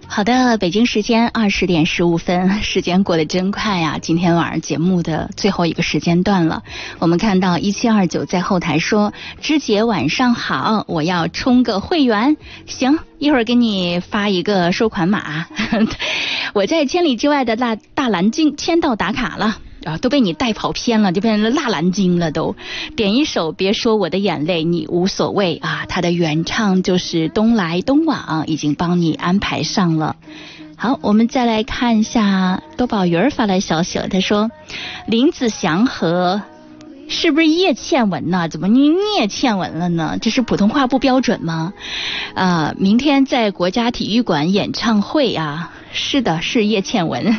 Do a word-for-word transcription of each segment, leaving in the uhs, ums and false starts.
好的，北京时间二十点十五分，时间过得真快呀！今天晚上节目的最后一个时间段了，我们看到一七二九在后台说：“芝姐晚上好，我要充个会员。”行，一会儿给你发一个收款码。我在千里之外的大大蓝鲸签到打卡了。啊，都被你带跑偏了，就变成了辣蓝鲸了都。点一首别说我的眼泪你无所谓啊，它的原唱就是东来东往，已经帮你安排上了。好，我们再来看一下多宝鱼儿发来消息了，他说林子祥和是不是叶倩文呢？怎么你聂倩文了呢？这是普通话不标准吗？啊、呃，明天在国家体育馆演唱会啊，是的，是叶倩文。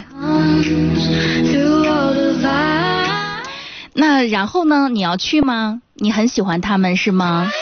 那然后呢？你要去吗？你很喜欢他们是吗？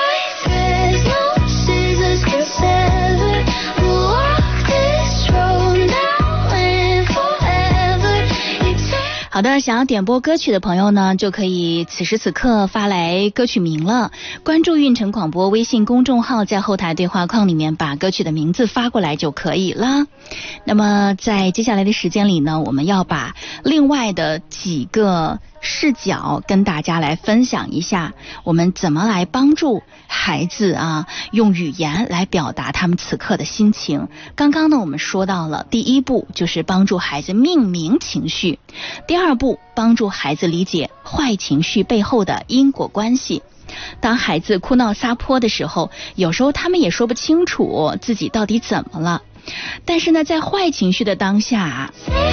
好的，想要点播歌曲的朋友呢，就可以此时此刻发来歌曲名了，关注运城广播微信公众号，在后台对话框里面把歌曲的名字发过来就可以了。那么在接下来的时间里呢，我们要把另外的几个视角跟大家来分享一下，我们怎么来帮助孩子啊，用语言来表达他们此刻的心情。刚刚呢，我们说到了第一步就是帮助孩子命名情绪，第二步帮助孩子理解坏情绪背后的因果关系。当孩子哭闹撒泼的时候，有时候他们也说不清楚自己到底怎么了，但是呢，在坏情绪的当下，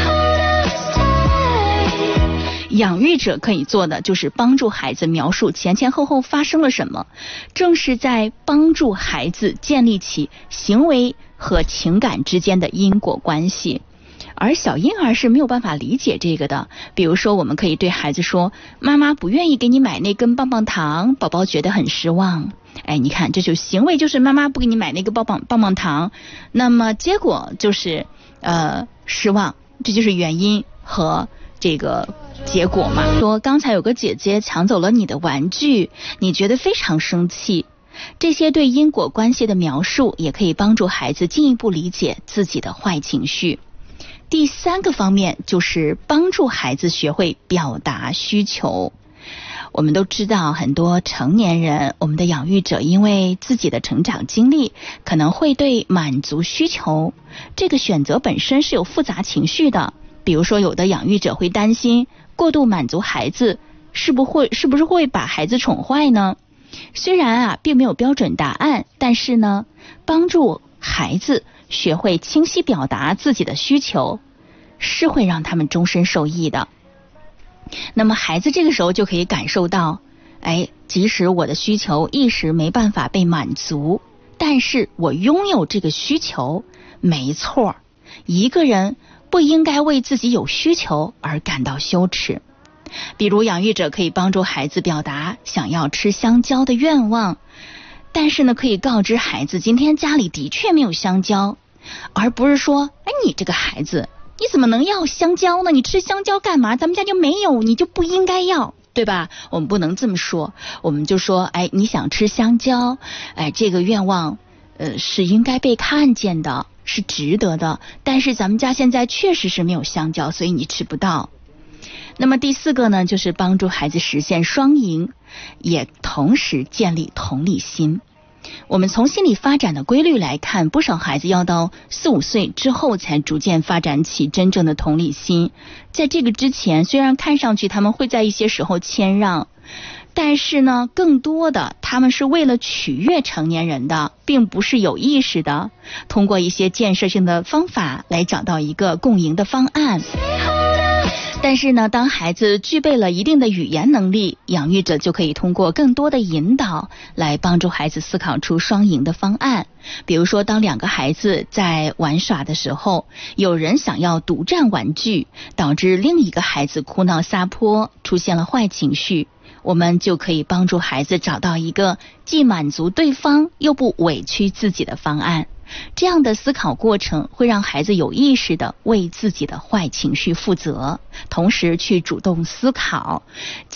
养育者可以做的就是帮助孩子描述前前后后发生了什么，正是在帮助孩子建立起行为和情感之间的因果关系。而小婴儿是没有办法理解这个的。比如说，我们可以对孩子说，妈妈不愿意给你买那根棒棒糖，宝宝觉得很失望。哎，你看，这就行为就是妈妈不给你买那个棒棒棒棒糖，那么结果就是呃失望，这就是原因和这个结果嘛。说刚才有个姐姐抢走了你的玩具，你觉得非常生气。这些对因果关系的描述也可以帮助孩子进一步理解自己的坏情绪。第三个方面就是帮助孩子学会表达需求。我们都知道，很多成年人，我们的养育者因为自己的成长经历，可能会对满足需求这个选择本身是有复杂情绪的。比如说，有的养育者会担心过度满足孩子是不会是不是会把孩子宠坏呢？虽然啊并没有标准答案，但是呢，帮助孩子学会清晰表达自己的需求是会让他们终身受益的。那么孩子这个时候就可以感受到，哎，即使我的需求一时没办法被满足，但是我拥有这个需求没错。一个人不应该为自己有需求而感到羞耻。比如养育者可以帮助孩子表达想要吃香蕉的愿望，但是呢，可以告知孩子今天家里的确没有香蕉，而不是说，哎，你这个孩子你怎么能要香蕉呢？你吃香蕉干嘛？咱们家就没有，你就不应该要，对吧？我们不能这么说，我们就说，哎，你想吃香蕉，哎，这个愿望呃是应该被看见的，是值得的，但是咱们家现在确实是没有香蕉，所以你吃不到。那么第四个呢，就是帮助孩子实现双赢，也同时建立同理心。我们从心理发展的规律来看，不少孩子要到四五岁之后才逐渐发展起真正的同理心。在这个之前，虽然看上去他们会在一些时候谦让，但是呢，更多的他们是为了取悦成年人的，并不是有意识的，通过一些建设性的方法来找到一个共赢的方案。但是呢，当孩子具备了一定的语言能力，养育者就可以通过更多的引导来帮助孩子思考出双赢的方案。比如说，当两个孩子在玩耍的时候，有人想要独占玩具，导致另一个孩子哭闹撒泼，出现了坏情绪，我们就可以帮助孩子找到一个既满足对方又不委屈自己的方案。这样的思考过程会让孩子有意识地为自己的坏情绪负责，同时去主动思考